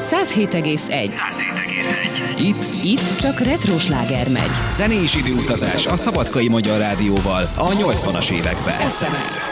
107,1. Itt csak retrosláger megy. Zenés időutazás a Szabadkai Magyar Rádióval a 80-as években. SMR.